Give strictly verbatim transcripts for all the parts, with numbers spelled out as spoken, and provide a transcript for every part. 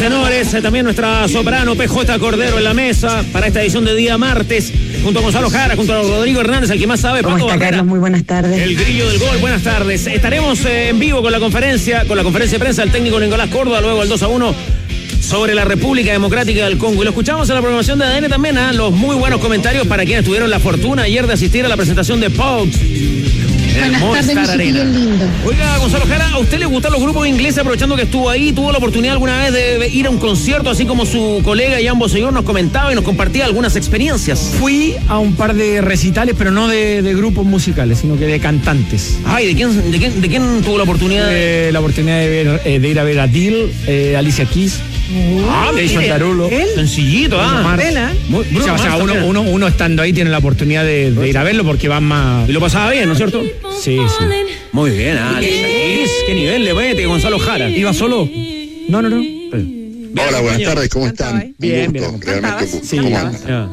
tenores, también nuestra soprano P J Cordero en la mesa para esta edición de día martes, junto a Gonzalo Jara, junto a Rodrigo Hernández, el que más sabe. ¿Cómo Paco está, Barrera, Carlos? Muy buenas tardes. El grillo del gol, buenas tardes. Estaremos eh, en vivo con la conferencia, con la conferencia de prensa del técnico Nicolás Córdoba, luego el dos a uno sobre la República Democrática del Congo. Y lo escuchamos en la programación de A D N también, ¿eh? Los muy buenos comentarios para quienes tuvieron la fortuna ayer de asistir a la presentación de Pout. Buenas tardes, mi chiquillo lindo. Oiga, Gonzalo Jara, ¿a usted le gustan los grupos ingleses? Aprovechando que estuvo ahí, ¿tuvo la oportunidad alguna vez de ir a un concierto, así como su colega Jan Bosellón nos comentaba y nos compartía algunas experiencias? Fui a un par de recitales, pero no de, de grupos musicales, sino que de cantantes. Ay, ¿de quién, de quién, de quién tuvo la oportunidad? Eh, la oportunidad de, ver, eh, de ir a ver a Dil, eh, Alicia Keys. Ah, Jason Derulo. Sencillito, ah. Vela. Muy, o sea, o sea, uno, uno, uno estando ahí tiene la oportunidad de, de ir a verlo porque van más. Y lo pasaba bien, ¿no es cierto? Sí, sí. Muy bien, Alicia Keys. ¿Qué nivel le mete Gonzalo Jara? ¿Iba solo? No, no, no. Hola, buenas tardes, ¿cómo están? Bien, un gusto, bien. realmente un gusto. Sí, ¿Cómo ya. andan?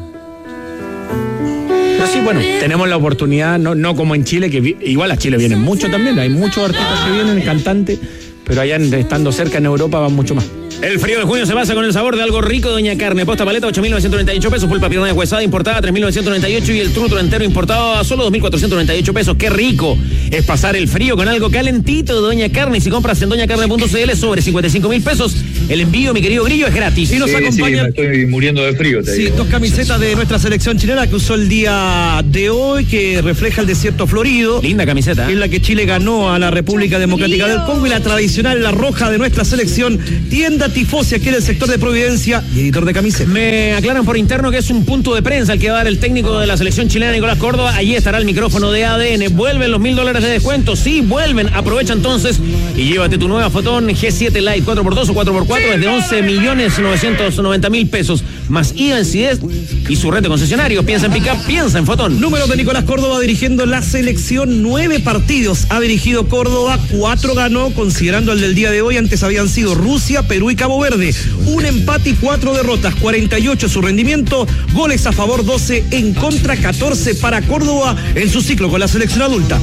Pero sí, bueno, tenemos la oportunidad, no, no como en Chile, que vi, igual a Chile vienen mucho también, hay muchos artistas que vienen, cantantes, pero allá estando cerca en Europa van mucho más. El frío de junio se basa con el sabor de algo rico de Doña Carne. Posta paleta, ocho mil novecientos noventa y ocho pesos. Pulpa pierna deshuesada importada, tres mil novecientos noventa y ocho. Y el trutro entero importado a solo dos mil cuatrocientos noventa y ocho pesos. ¡Qué rico! Es pasar el frío con algo calentito de Doña Carne. Y si compras en doña carne punto c l sobre cincuenta y cinco mil pesos, el envío, mi querido Grillo, es gratis. Y nos sí, acompañan. Sí, me estoy muriendo de frío. Te Sí, digo. dos camisetas de nuestra selección chilena que usó el día de hoy, que refleja el desierto florido. Linda camiseta. Es la que Chile ganó a la República Democrática del Congo, y la tradicional, la roja de nuestra selección. Tienda Tifosi, aquí en el sector de Providencia, y editor de camisetas. Me aclaran por interno que es un punto de prensa el que va a dar el técnico de la selección chilena, Nicolás Córdoba. Allí estará el micrófono de A D N. ¿Vuelven los mil dólares de descuento? Sí, vuelven. Aprovecha entonces y llévate tu nueva Fotón G siete Lite cuatro por dos o cuatro por cuatro desde once millones novecientos noventa mil pesos. Más I V A en C I D E S y su red de concesionarios. Piensa en pick-up, piensa en Fotón. Números de Nicolás Córdoba dirigiendo la selección. Nueve partidos ha dirigido Córdoba, cuatro ganó, considerando el del día de hoy. Antes habían sido Rusia, Perú y Cabo Verde. Un empate y cuatro derrotas, cuarenta y ocho su rendimiento. Goles a favor, doce en contra, catorce para Córdoba en su ciclo con la selección adulta.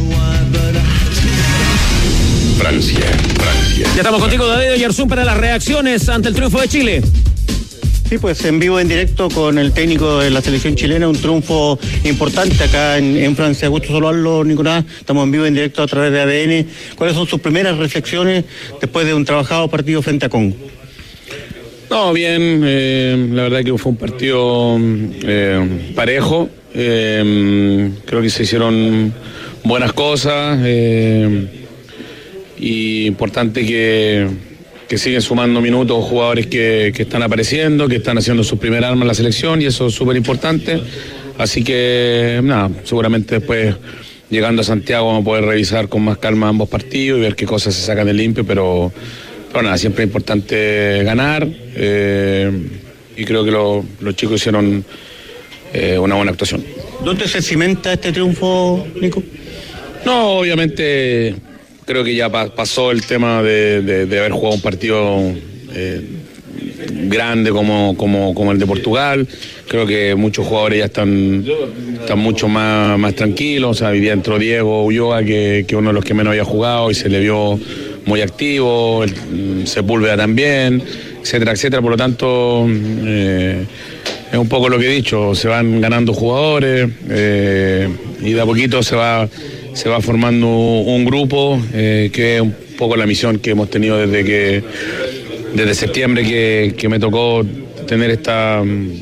Francia, Francia. Ya estamos contigo, David Yarzún, para las reacciones ante el triunfo de Chile. Sí, pues en vivo, en directo con el técnico de la selección chilena, un triunfo importante acá en, en Francia. Gusto saludarlo, Nicolás. Estamos en vivo, en directo a través de A D N. ¿Cuáles son sus primeras reflexiones después de un trabajado partido frente a Congo? No, bien, eh, la verdad que fue un partido eh, parejo. Eh, creo que se hicieron buenas cosas. Eh, y importante que, que siguen sumando minutos jugadores que, que están apareciendo, que están haciendo su primer arma en la selección, y eso es súper importante. Así que, nada, seguramente después, llegando a Santiago, vamos a poder revisar con más calma ambos partidos y ver qué cosas se sacan de limpio, pero, pero nada, siempre es importante ganar, eh, y creo que lo, los chicos hicieron eh, una buena actuación. ¿Dónde se cimenta este triunfo, Nico? No, obviamente creo que ya pa- pasó el tema de, de, de haber jugado un partido eh, grande como, como, como el de Portugal. Creo que muchos jugadores ya están, están mucho más, más tranquilos. O sea, hoy día entró Diego Ulloa, que, que uno de los que menos había jugado, y se le vio muy activo, el, Sepúlveda también, etcétera, etcétera. Por lo tanto, eh, es un poco lo que he dicho, se van ganando jugadores, eh, y de a poquito se va... se va formando un grupo, eh, que es un poco la misión que hemos tenido desde que desde septiembre que, que me tocó tener esta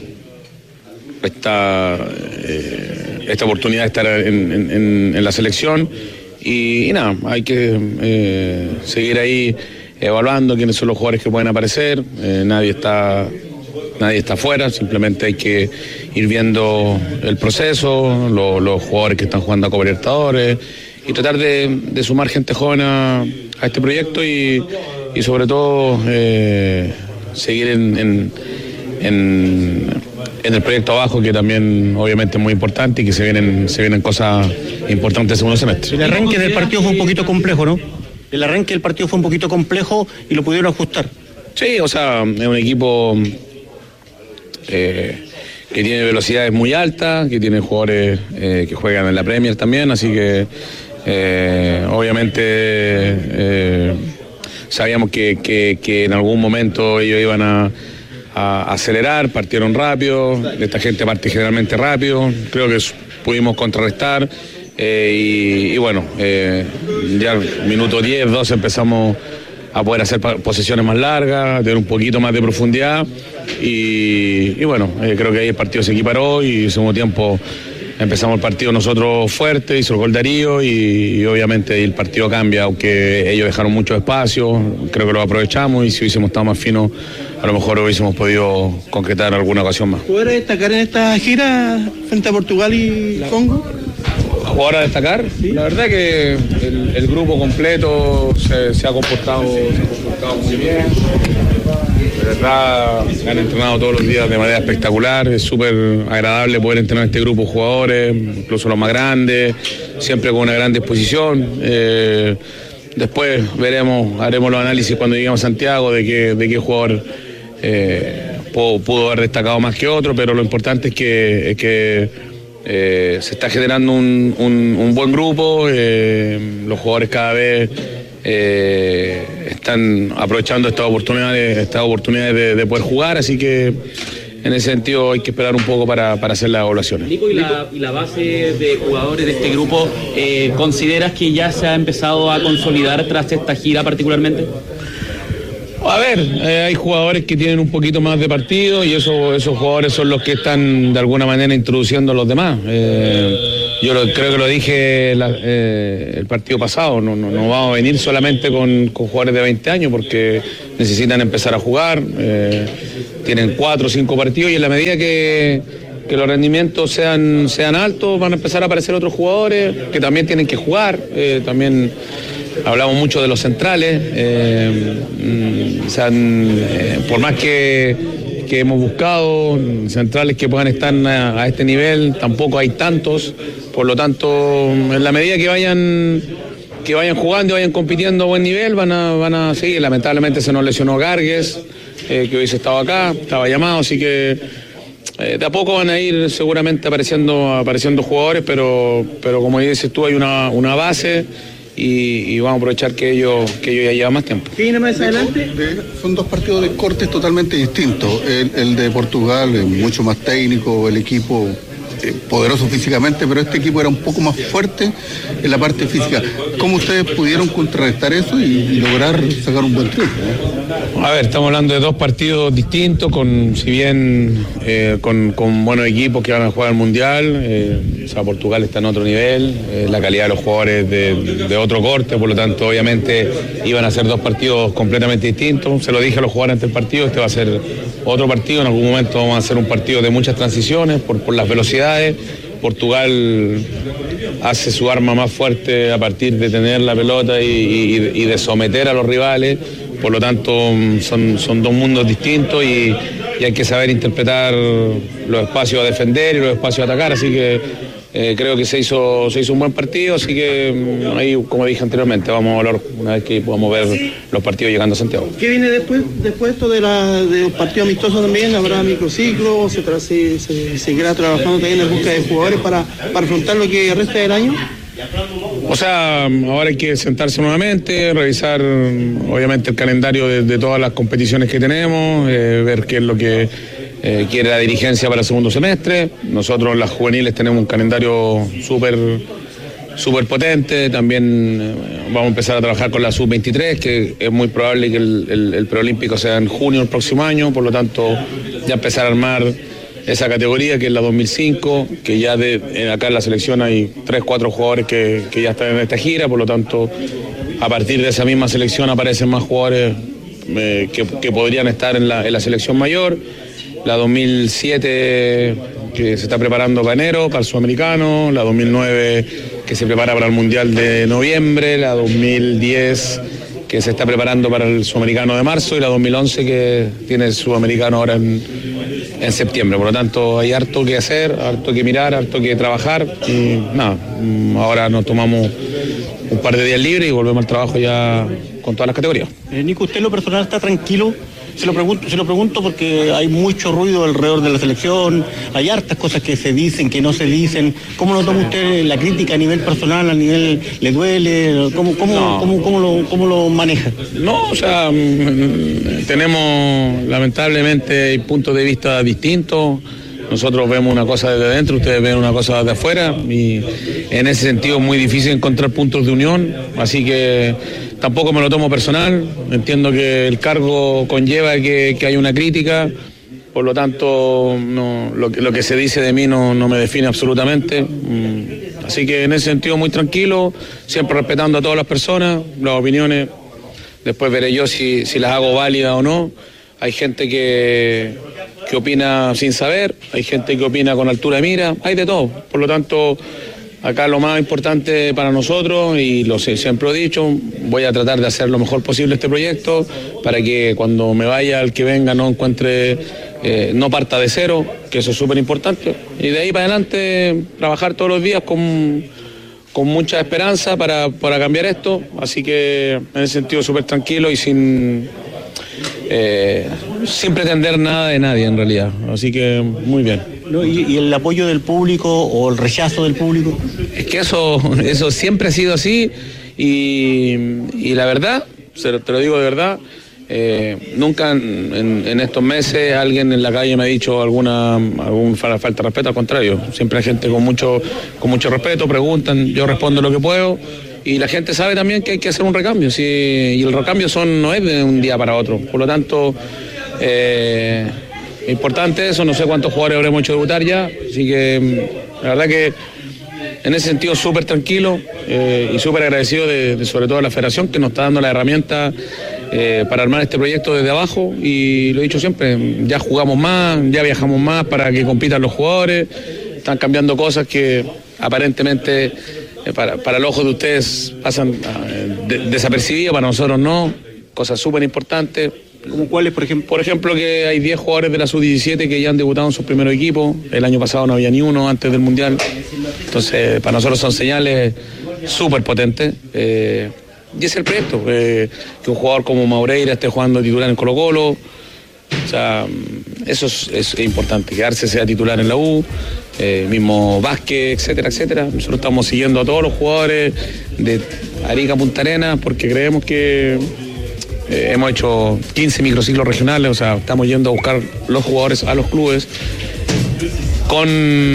esta eh, esta oportunidad de estar en, en, en la selección, y, y nada, hay que eh, seguir ahí evaluando quiénes son los jugadores que pueden aparecer. eh, nadie está Nadie está afuera, simplemente hay que ir viendo el proceso, lo, los jugadores que están jugando a Copa Libertadores, y tratar de, de sumar gente joven a, a este proyecto, y, y sobre todo eh, seguir en, en, en, en el proyecto abajo, que también obviamente es muy importante, y que se vienen, se vienen cosas importantes el segundo semestre. El arranque del partido fue un poquito complejo, ¿no? El arranque del partido fue un poquito complejo y lo pudieron ajustar. Sí, o sea, es un equipo Eh, que tiene velocidades muy altas, que tiene jugadores eh, que juegan en la Premier también, así que eh, obviamente eh, sabíamos que, que, que en algún momento ellos iban a, a acelerar, partieron rápido, esta gente parte generalmente rápido, creo que pudimos contrarrestar eh, y, y bueno, eh, ya minuto diez, doce empezamos a poder hacer posesiones más largas, tener un poquito más de profundidad y, y bueno, eh, creo que ahí el partido se equiparó y en segundo tiempo empezamos el partido nosotros fuerte, hizo el gol Darío y, y obviamente el partido cambia, aunque ellos dejaron mucho espacio, creo que lo aprovechamos y si hubiésemos estado más finos a lo mejor hubiésemos podido concretar alguna ocasión más. ¿Jugador a destacar en esta gira frente a Portugal y Congo? Jugador a destacar, ¿sí? La verdad que el, el grupo completo se, se, ha comportado, se ha comportado muy bien. De verdad, han entrenado todos los días de manera espectacular. Es súper agradable poder entrenar este grupo de jugadores, incluso los más grandes, siempre con una gran disposición. Eh, después veremos, haremos los análisis cuando lleguemos a Santiago de qué, de qué jugador eh, pudo, pudo haber destacado más que otro, pero lo importante es que, es que Eh, se está generando un, un, un buen grupo, eh, los jugadores cada vez eh, están aprovechando estas oportunidades, estas oportunidades de, de poder jugar, así que en ese sentido hay que esperar un poco para, para hacer las evaluaciones. Nico, ¿y la, y la base de jugadores de este grupo, eh, consideras que ya se ha empezado a consolidar tras esta gira particularmente? A ver, eh, hay jugadores que tienen un poquito más de partido y eso, esos jugadores son los que están de alguna manera introduciendo a los demás. Eh, yo lo, creo que lo dije la, eh, el partido pasado, no, no, no vamos a venir solamente con, con jugadores de veinte años porque necesitan empezar a jugar, eh, tienen cuatro o cinco partidos y en la medida que, que los rendimientos sean, sean altos van a empezar a aparecer otros jugadores que también tienen que jugar, eh, también... Hablamos mucho de los centrales, eh, o sea, eh, por más que, que hemos buscado centrales que puedan estar a, a este nivel, tampoco hay tantos, por lo tanto, en la medida que vayan que vayan jugando y vayan compitiendo a buen nivel, van a, van a seguir. Lamentablemente se nos lesionó Gargues, eh, que hubiese estado acá, estaba llamado, así que eh, de a poco van a ir seguramente apareciendo, apareciendo jugadores, pero, pero como dices tú, hay una, una base. Y, y vamos a aprovechar que ellos, que ellos ya llevan más tiempo. ¿Qué viene más adelante? De, son dos partidos de cortes totalmente distintos. El, el de Portugal es mucho más técnico, el equipo eh, poderoso físicamente, pero este equipo era un poco más fuerte en la parte física. ¿Cómo ustedes pudieron contrarrestar eso y, y lograr sacar un buen triunfo? A ver, estamos hablando de dos partidos distintos, con si bien eh, con, con buenos equipos que van a jugar al Mundial, eh, o sea, Portugal está en otro nivel, eh, la calidad de los jugadores de, de otro corte, por lo tanto, obviamente iban a ser dos partidos completamente distintos. Se lo dije a los jugadores antes del partido, este va a ser otro partido, en algún momento vamos a hacer un partido de muchas transiciones por, por las velocidades. Portugal hace su arma más fuerte a partir de tener la pelota y, y, y de someter a los rivales. Por lo tanto, son, son dos mundos distintos y, y hay que saber interpretar los espacios a defender y los espacios a atacar. Así que eh, creo que se hizo, se hizo un buen partido. Así que ahí, como dije anteriormente, vamos a hablar una vez que podamos ver los partidos llegando a Santiago. ¿Qué viene después después esto de, la, de los partidos amistosos también? ¿Habrá microciclos? ¿Se, se, se seguirá trabajando también en busca de jugadores para, para afrontar lo que resta del año? O sea, ahora hay que sentarse nuevamente, revisar obviamente el calendario de, de todas las competiciones que tenemos, eh, ver qué es lo que eh, quiere la dirigencia para el segundo semestre. Nosotros las juveniles tenemos un calendario súper súper potente, también eh, vamos a empezar a trabajar con la sub veintitrés, que es muy probable que el, el, el preolímpico sea en junio del próximo año, por lo tanto ya empezar a armar esa categoría que es la dos mil cinco, que ya de, acá en la selección hay tres, cuatro jugadores que, que ya están en esta gira, por lo tanto a partir de esa misma selección aparecen más jugadores eh, que, que podrían estar en la, en la selección mayor. La dos mil siete que se está preparando para enero, para el sudamericano, la dos mil nueve que se prepara para el mundial de noviembre, la dos mil diez que se está preparando para el sudamericano de marzo y la dos mil once que tiene el sudamericano ahora en, en septiembre. Por lo tanto hay harto que hacer, harto que mirar, harto que trabajar y nada, ahora nos tomamos un par de días libres y volvemos al trabajo ya con todas las categorías. Eh, Nico, ¿usted en lo personal está tranquilo Se lo pregunto, se lo pregunto porque hay mucho ruido alrededor de la selección, hay hartas cosas que se dicen, que no se dicen. ¿Cómo lo toma usted la crítica a nivel personal, a nivel, le duele? ¿Cómo, cómo, no. cómo, cómo, lo, cómo lo maneja? No, o sea, tenemos lamentablemente puntos de vista distintos. Nosotros vemos una cosa desde adentro, ustedes ven una cosa desde afuera, y en ese sentido es muy difícil encontrar puntos de unión, así que tampoco me lo tomo personal. Entiendo que el cargo conlleva que, que hay una crítica, por lo tanto no, lo, lo que se dice de mí no, no me define absolutamente, así que en ese sentido muy tranquilo, siempre respetando a todas las personas, las opiniones, después veré yo si, si las hago válidas o no. Hay gente que, que opina sin saber, hay gente que opina con altura de mira, hay de todo. Por lo tanto, acá lo más importante para nosotros, y lo sé, siempre lo he dicho, voy a tratar de hacer lo mejor posible este proyecto para que cuando me vaya el que venga no encuentre, eh, no parta de cero, que eso es súper importante. Y de ahí para adelante trabajar todos los días con, con mucha esperanza para, para cambiar esto. Así que en ese sentido súper tranquilo y sin... Eh, sin pretender nada de nadie en realidad, así que muy bien. ¿No? ¿Y, y el apoyo del público o el rechazo del público? Es que eso, eso siempre ha sido así y, y la verdad, te lo digo de verdad, eh, nunca en, en estos meses alguien en la calle me ha dicho alguna algún falta de respeto, al contrario, siempre hay gente con mucho, con mucho respeto, preguntan, yo respondo lo que puedo. Y la gente sabe también que hay que hacer un recambio, ¿sí? Y el recambio son, no es de un día para otro. Por lo tanto, eh, importante eso, no sé cuántos jugadores habremos hecho debutar ya, así que la verdad que en ese sentido súper tranquilo eh, y súper agradecido de, de sobre todo a la federación que nos está dando la herramienta eh, para armar este proyecto desde abajo, y lo he dicho siempre, ya jugamos más, ya viajamos más para que compitan los jugadores, están cambiando cosas que aparentemente... Para, para el ojo de ustedes pasan uh, de, desapercibidos, para nosotros no, cosas súper importantes. ¿Cómo cuáles, por ejemplo? Por ejemplo, que hay diez jugadores de la sub diecisiete que ya han debutado en sus primeros equipos, el año pasado no había ni uno antes del Mundial, entonces para nosotros son señales súper potentes, eh, y es el proyecto, eh, que un jugador como Maureira esté jugando titular en Colo Colo, o sea, eso es, es importante, quedarse sea titular en la U, eh, mismo Vázquez, etcétera, etcétera. Nosotros estamos siguiendo a todos los jugadores de Arica a Punta Arenas porque creemos que eh, hemos hecho quince microciclos regionales, o sea, estamos yendo a buscar los jugadores a los clubes con,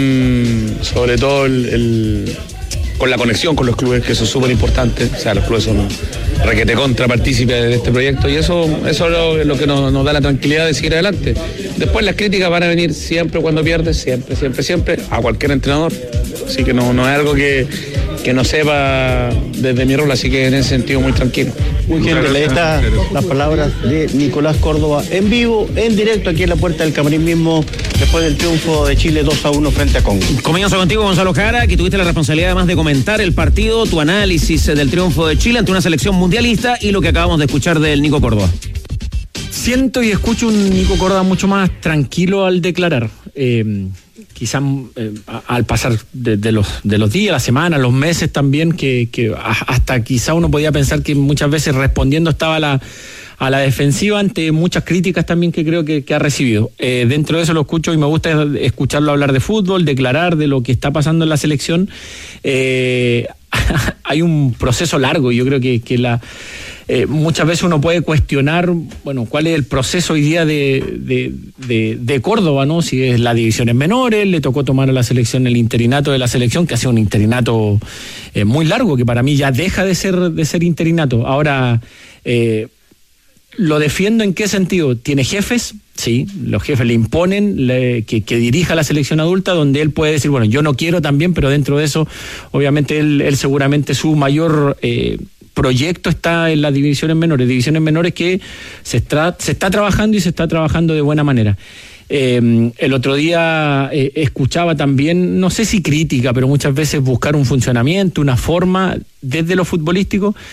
sobre todo, el, el, con la conexión con los clubes, que eso es súper importante, o sea, los clubes son requete contra partícipes de este proyecto y eso, eso es lo, lo que nos, nos da la tranquilidad de seguir adelante. Después las críticas van a venir siempre cuando pierdes, siempre, siempre, siempre, a cualquier entrenador, así que no, no es algo que, que no sepa desde mi rol, así que en ese sentido muy tranquilo. Muy bien, le está las palabras de Nicolás Córdoba en vivo, en directo, aquí en la puerta del camarín mismo, después del triunfo de Chile dos a uno frente a Congo. Comienzo contigo, Gonzalo Jara, que tuviste la responsabilidad además de comentar el partido, tu análisis del triunfo de Chile ante una selección mundialista y lo que acabamos de escuchar del Nico Córdoba. Siento y escucho un Nico Córdoba mucho más tranquilo al declarar. Eh, quizás eh, al pasar de, de, los, de los días, las semanas, los meses también, que, que hasta quizá uno podía pensar que muchas veces respondiendo estaba a la, a la defensiva ante muchas críticas también que creo que, que ha recibido. Eh, dentro de eso lo escucho y me gusta escucharlo hablar de fútbol, declarar de lo que está pasando en la selección. Eh, hay un proceso largo y yo creo que, que la... Eh, muchas veces uno puede cuestionar, bueno, cuál es el proceso hoy día de, de, de, de Córdoba, ¿no? Si es las divisiones menores, le tocó tomar a la selección el interinato de la selección, que ha sido un interinato eh, muy largo, que para mí ya deja de ser, de ser interinato. Ahora, eh, ¿lo defiendo en qué sentido? ¿Tiene jefes? Sí, los jefes le imponen le, que, que dirija la selección adulta, donde él puede decir, bueno, yo no quiero también, pero dentro de eso, obviamente, él, él seguramente su mayor... Eh, proyecto está en las divisiones menores, divisiones menores que se está, se está trabajando y se está trabajando de buena manera. Eh, el otro día eh, escuchaba también, no sé si crítica, pero muchas veces buscar un funcionamiento, una forma desde lo futbolístico,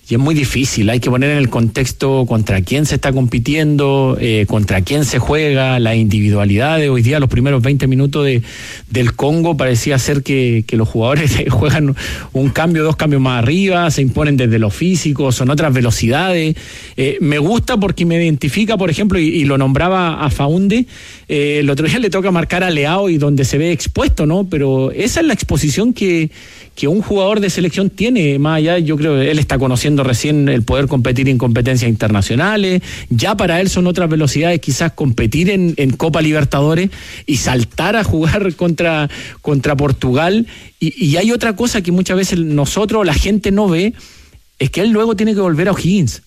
y es muy difícil, hay que poner en el contexto contra quién se está compitiendo, eh, contra quién se juega, la individualidad de hoy día, los primeros veinte minutos de, del Congo parecía ser que, que los jugadores juegan un cambio, dos cambios más arriba, se imponen desde lo físico, son otras velocidades. Eh, me gusta porque me identifica, por ejemplo, y, y lo nombraba a Faunde, eh, el otro día le toca marcar a Leao y donde se ve expuesto, ¿no? Pero esa es la exposición que, que un jugador de selección tiene, más allá, yo creo que él está conociendo recién el poder competir en competencias internacionales, ya para él son otras velocidades, quizás competir en, en Copa Libertadores y saltar a jugar contra, contra Portugal, y, y hay otra cosa que muchas veces nosotros, la gente no ve, es que él luego tiene que volver a O'Higgins,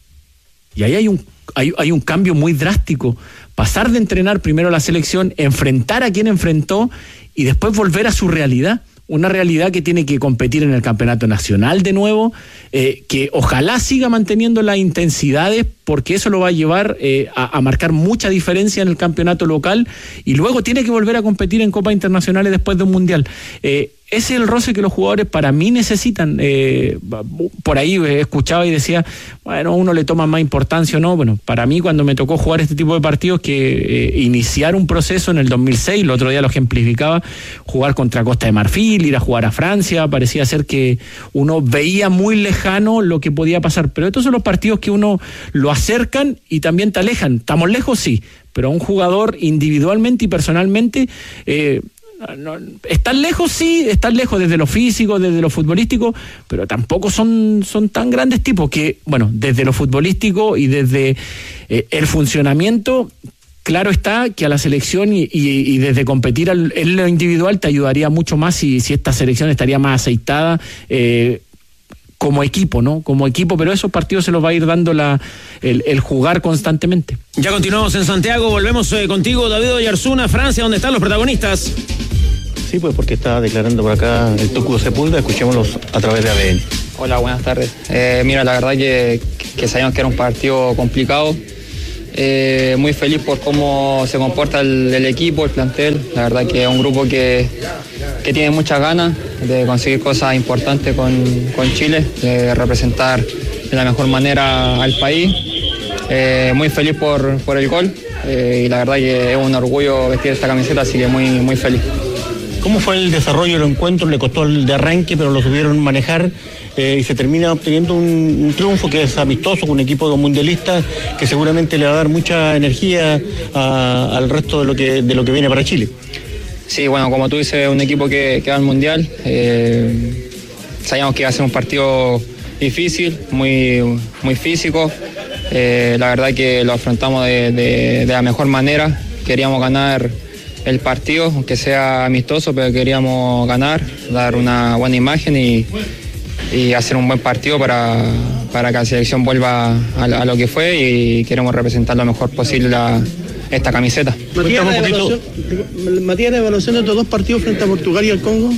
y ahí hay un, hay, hay un cambio muy drástico, pasar de entrenar primero a la selección, enfrentar a quien enfrentó, y después volver a su realidad. Una realidad que tiene que competir en el campeonato nacional de nuevo, eh, que ojalá siga manteniendo las intensidades, porque eso lo va a llevar eh, a, a marcar mucha diferencia en el campeonato local, y luego tiene que volver a competir en Copas Internacionales después de un Mundial. Eh, ese es el roce que los jugadores para mí necesitan. Eh, por ahí escuchaba y decía, bueno, uno le toma más importancia o no. Bueno, para mí cuando me tocó jugar este tipo de partidos, que eh, iniciar un proceso en el dos mil seis, el otro día lo ejemplificaba, jugar contra Costa de Marfil, ir a jugar a Francia, parecía ser que uno veía muy lejano lo que podía pasar, pero estos son los partidos que uno lo acercan y también te alejan. ¿Estamos lejos? Sí, pero a un jugador individualmente y personalmente eh, no, están lejos, sí, están lejos desde lo físico, desde lo futbolístico, pero tampoco son, son tan grandes tipos que, bueno, desde lo futbolístico y desde eh, el funcionamiento, claro está que a la selección y, y, y desde competir al, en lo individual te ayudaría mucho más si, si esta selección estaría más aceitada eh, como equipo, ¿no? Como equipo, pero esos partidos se los va a ir dando la, el, el jugar constantemente. Ya continuamos en Santiago, volvemos eh, contigo, David Oyarzuna, Francia, ¿dónde están los protagonistas? Sí, pues porque está declarando por acá el Tucu Sepúlveda, escuchémoslos a través de A D N. Hola, buenas tardes. Eh, mira, la verdad que, que sabíamos que era un partido complicado. Eh, muy feliz por cómo se comporta el, el equipo, el plantel. La verdad que es un grupo que, que tiene muchas ganas de conseguir cosas importantes con, con Chile, de representar de la mejor manera al país. Eh, muy feliz por, por el gol eh, y la verdad que es un orgullo vestir esta camiseta, así que muy, muy feliz. ¿Cómo fue el desarrollo del encuentro? Le costó el de arranque, pero lo supieron manejar eh, y se termina obteniendo un, un triunfo que es amistoso con un equipo mundialista que seguramente le va a dar mucha energía a, al resto de lo que de lo que viene para Chile. Sí, bueno, como tú dices, un equipo que, que va al Mundial. Eh, sabíamos que iba a ser un partido difícil, muy, muy físico. Eh, la verdad que lo afrontamos de, de, de la mejor manera. Queríamos ganar el partido, aunque sea amistoso, pero queríamos ganar, dar una buena imagen y, y hacer un buen partido para, para que la selección vuelva a, a lo que fue, y queremos representar lo mejor posible la, esta camiseta. Matías, la evaluación, Matías, la evaluación de estos dos partidos frente a Portugal y al Congo.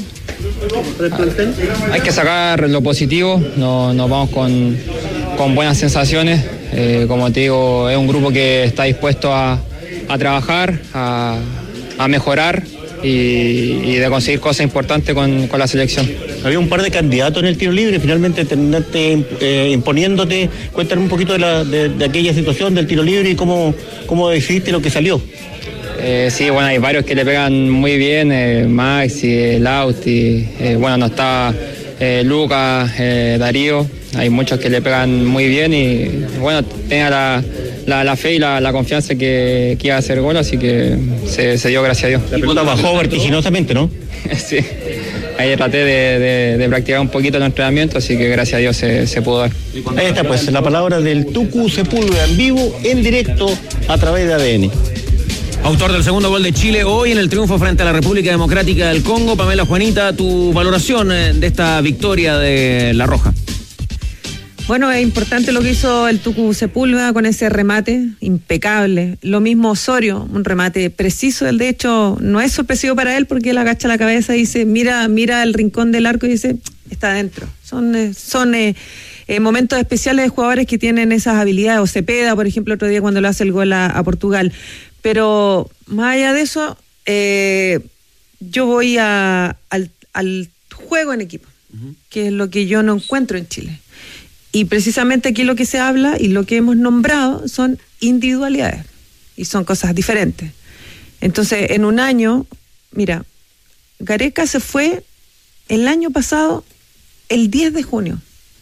Hay que sacar lo positivo, no, nos vamos con, con buenas sensaciones. Eh, como te digo, es un grupo que está dispuesto a, a trabajar, a a mejorar y, y de conseguir cosas importantes con, con la selección. Había un par de candidatos en el tiro libre, finalmente terminaste eh, imponiéndote. Cuéntanos un poquito de, la, de, de aquella situación del tiro libre y cómo, cómo decidiste lo que salió. Eh, sí, bueno, hay varios que le pegan muy bien, eh, Maxi, Lauti, eh, bueno, no está eh, Lucas, eh, Darío, hay muchos que le pegan muy bien y bueno, tenga la La, la fe y la, la confianza que, que iba a hacer gol, así que se, se dio, gracias a Dios. La pelota bajó vertiginosamente, ¿no? Sí, ahí traté de, de, de practicar un poquito el entrenamiento, así que gracias a Dios se, se pudo dar. Ahí está pues la palabra del Tucu Sepúlveda en vivo, en directo, a través de A D N. Autor del segundo gol de Chile hoy en el triunfo frente a la República Democrática del Congo. Pamela, Juanita, tu valoración de esta victoria de La Roja. Bueno, es importante lo que hizo el Tucu Sepúlveda con ese remate impecable. Lo mismo Osorio, un remate preciso. De hecho, no es sorpresivo para él porque él agacha la cabeza y dice, mira, mira el rincón del arco y dice, está adentro. Son, son eh, eh, momentos especiales de jugadores que tienen esas habilidades. O Cepeda, por ejemplo, otro día cuando le hace el gol a, a Portugal. Pero más allá de eso, eh, yo voy a, al, al juego en equipo, uh-huh. que es lo que yo no encuentro en Chile. Y precisamente aquí lo que se habla y lo que hemos nombrado son individualidades y son cosas diferentes. Entonces, en un año, mira, Gareca se fue el año pasado, el diez de junio.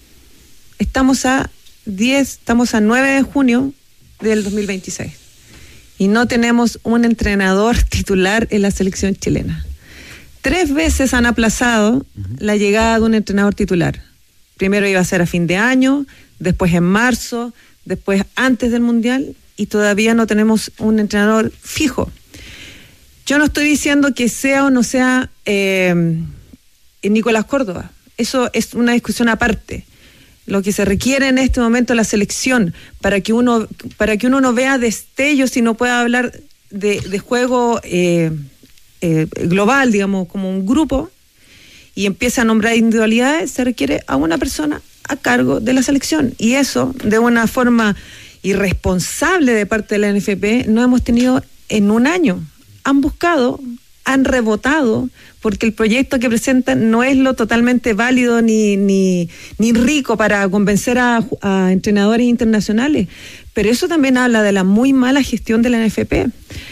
Estamos a diez, estamos a nueve de junio del dos mil veintiséis. Y no tenemos un entrenador titular en la selección chilena. Tres veces han aplazado uh-huh. la llegada de un entrenador titular. Primero iba a ser a fin de año, después en marzo, después antes del Mundial, y todavía no tenemos un entrenador fijo. Yo no estoy diciendo que sea o no sea eh, Nicolás Córdoba. Eso es una discusión aparte. Lo que se requiere en este momento la selección para que uno para que uno no vea destellos y no pueda hablar de, de juego eh, eh, global, digamos, como un grupo, y empiece a nombrar individualidades, se requiere a una persona a cargo de la selección. Y eso, de una forma irresponsable de parte de la N F P, no hemos tenido en un año. Han buscado, han rebotado, porque el proyecto que presentan no es lo totalmente válido ni, ni, ni rico para convencer a, a entrenadores internacionales. Pero eso también habla de la muy mala gestión de la N F P.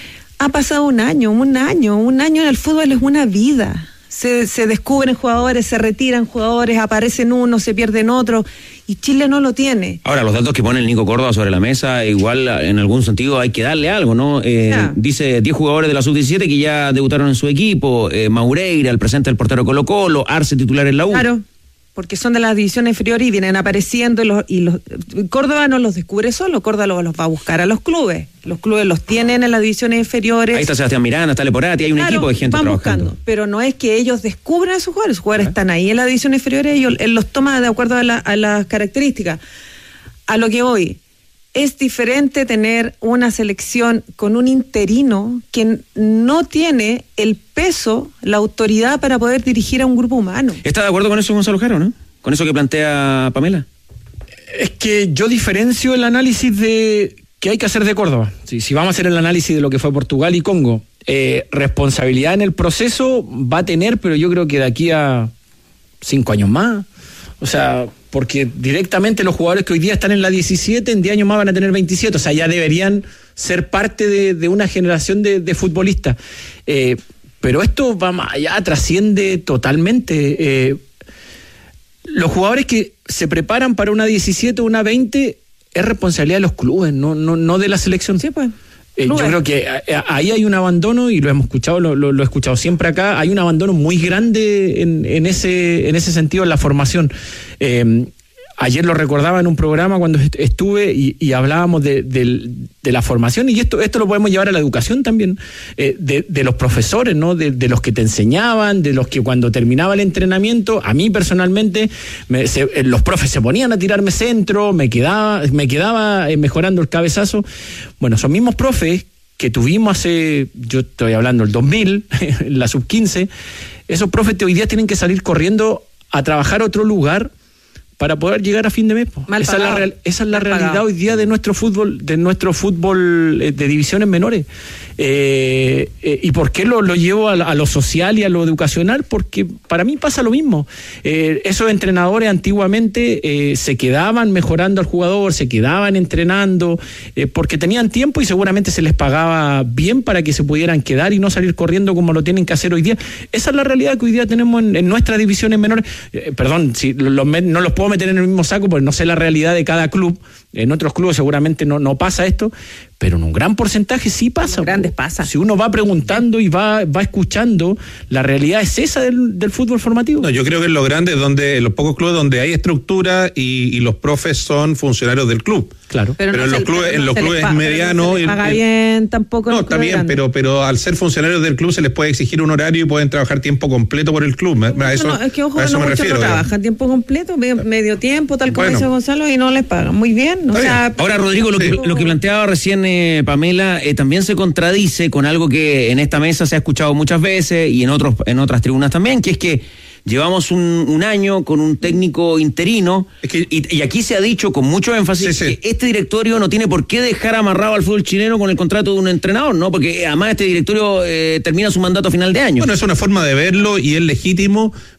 Ha pasado un año, un año, un año en el fútbol es una vida. Se, se descubren jugadores, se retiran jugadores, aparecen unos, se pierden otros, y Chile no lo tiene. Ahora, los datos que pone el Nico Córdoba sobre la mesa, igual en algún sentido hay que darle algo, ¿no? Eh, yeah. Dice diez jugadores de la sub diecisiete que ya debutaron en su equipo, eh, Maureira, el presente del portero Colo Colo, Arce titular en la U. Claro, porque son de las divisiones inferiores y vienen apareciendo, y los, y los Córdoba no los descubre solo, Córdoba los, los va a buscar a los clubes. Los clubes los tienen en las divisiones inferiores. Ahí está Sebastián Miranda, está Leporati, hay un claro, equipo de gente van trabajando. Buscando, pero no es que ellos descubran a sus jugadores, sus jugadores ¿Eh? están ahí en las divisiones inferiores y él los toma de acuerdo a, la, a las características. A lo que voy, es diferente tener una selección con un interino que no tiene el peso, la autoridad para poder dirigir a un grupo humano. ¿Está de acuerdo con eso Gonzalo Jaro, no? ¿Con eso que plantea Pamela? Es que yo diferencio el análisis de que hay que hacer de Córdoba. Si, si vamos a hacer el análisis de lo que fue Portugal y Congo, eh, responsabilidad en el proceso va a tener, pero yo creo que de aquí a cinco años más. O sea, porque directamente los jugadores que hoy día están en la diecisiete, en diez años más van a tener veintisiete. O sea, ya deberían ser parte de, de una generación de, de futbolistas. Eh, pero esto va más allá, trasciende totalmente. Eh, los jugadores que se preparan para una diecisiete o una veinte es responsabilidad de los clubes, no, no, no de la selección. Sí, pues. Eh, yo creo que ahí hay un abandono, y lo hemos escuchado, lo, lo, lo he escuchado siempre acá, hay un abandono muy grande en, en ese en ese sentido en la formación. Eh, ayer lo recordaba en un programa cuando estuve y, y hablábamos de, de, de la formación, y esto esto lo podemos llevar a la educación también, eh, de, de los profesores, ¿no? De, de los que te enseñaban, de los que cuando terminaba el entrenamiento, a mí personalmente, me, se, los profes se ponían a tirarme centro, me quedaba, me quedaba mejorando el cabezazo. Bueno, son mismos profes que tuvimos hace, yo estoy hablando del dos mil, en la sub quince, esos profes hoy día tienen que salir corriendo a trabajar a otro lugar para poder llegar a fin de mes. Esa es la, real, esa es la realidad pagado. Hoy día de nuestro fútbol, de nuestro fútbol de divisiones menores. Eh, eh, ¿Y por qué lo, lo llevo a, a lo social y a lo educacional? Porque para mí pasa lo mismo. Eh, esos entrenadores antiguamente eh, se quedaban mejorando al jugador, se quedaban entrenando, eh, porque tenían tiempo y seguramente se les pagaba bien para que se pudieran quedar y no salir corriendo como lo tienen que hacer hoy día. Esa es la realidad que hoy día tenemos en, en nuestras divisiones menores. Eh, perdón, si lo, lo, no los puedo meter en el mismo saco porque no sé la realidad de cada club. En otros clubes seguramente no, no pasa esto, pero en un gran porcentaje sí pasa. Grandes pasa. Si uno va preguntando y va, va escuchando, la realidad es esa del, del fútbol formativo. No, yo creo que en los grandes, donde, en los pocos clubes donde hay estructura y, y los profes son funcionarios del club. Claro. Pero, pero no en los clubes, en los clubes paga, medianos. No se les paga bien tampoco. No, está bien, pero, pero al ser funcionarios del club se les puede exigir un horario y pueden trabajar tiempo completo por el club. A eso, no, es que ojo, a eso no me muchos refiero. No trabajan tiempo completo, medio, medio tiempo, tal como bueno. dice Gonzalo, y no les pagan. Muy bien. O sea, ahora, Rodrigo, lo, sí. que, lo que planteaba recién eh, Pamela eh, también se contradice con algo que en esta mesa se ha escuchado muchas veces y en otros en otras tribunas también, que es que llevamos un, un año con un técnico interino, es que, y, y aquí se ha dicho con mucho énfasis sí, sí. que este directorio no tiene por qué dejar amarrado al fútbol chileno con el contrato de un entrenador, ¿no? Porque además este directorio eh, termina su mandato a final de año. Bueno, es una forma de verlo y es legítimo,